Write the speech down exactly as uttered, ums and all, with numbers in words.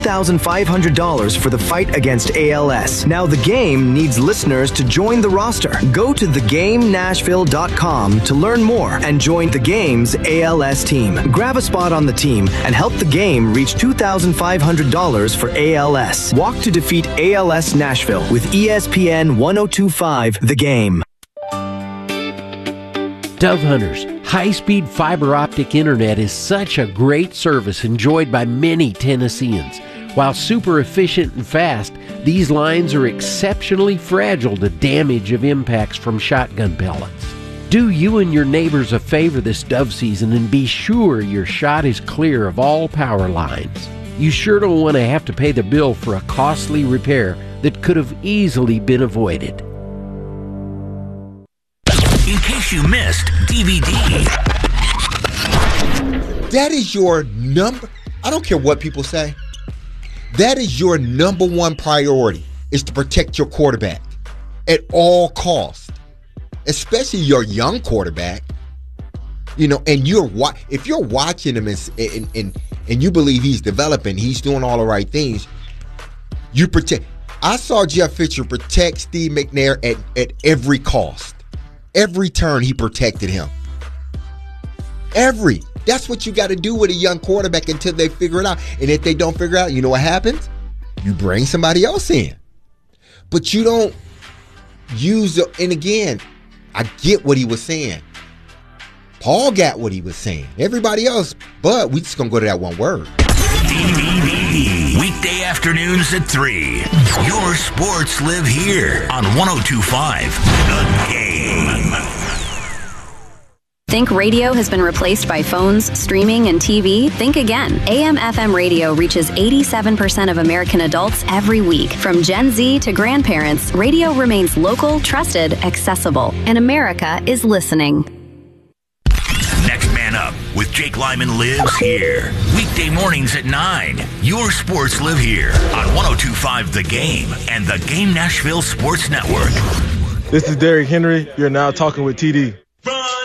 one thousand five hundred dollars for the fight against A L S. Now the game needs listeners to join the roster. Go to the game nashville dot com to learn more and join the game's A L S team. Grab a spot on the team and help the game reach two thousand five hundred dollars for A L S. Walk to defeat A L S Nashville with E S P N ten twenty-five The Game. Dove Hunters, high-speed fiber optic internet is such a great service enjoyed by many Tennesseans. While super efficient and fast, these lines are exceptionally fragile to damage of impacts from shotgun pellets. Do you and your neighbors a favor this dove season and be sure your shot is clear of all power lines. You sure don't want to have to pay the bill for a costly repair that could have easily been avoided. In case you missed D V D. That is your number. I don't care what people say. That is your number one priority, is to protect your quarterback at all costs, especially your young quarterback. You know, and you're wa- if you're watching him and, and and and you believe he's developing, he's doing all the right things, you protect. I saw Jeff Fisher protect Steve McNair at, at every cost. Every turn he protected him. Every. That's what you got to do with a young quarterback until they figure it out. And if they don't figure it out, you know what happens? You bring somebody else in. But you don't use the, and again, I get what he was saying. Paul got what he was saying. Everybody else, but we just going to go to that one word. D V D. Weekday afternoons at three. Your sports live here on ten twenty-five The Game. Think radio has been replaced by phones, streaming, and T V? Think again. A M F M radio reaches eighty-seven percent of American adults every week. From Gen Z to grandparents, radio remains local, trusted, accessible. And America is listening. Next Man Up with Jake Lyman lives here. Weekday mornings at nine. Your sports live here on ten twenty-five The Game and the Game Nashville Sports Network. This is Derrick Henry. You're now talking with T D.